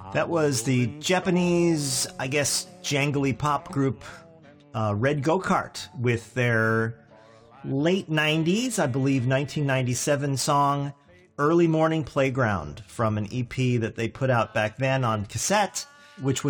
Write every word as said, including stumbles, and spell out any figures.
That was the Japanese, I guess, jangly pop group uh, Red Go-Kart with their late nineties, I believe nineteen ninety-seven song Early Morning Playground from an E P that they put out back then on cassette, which was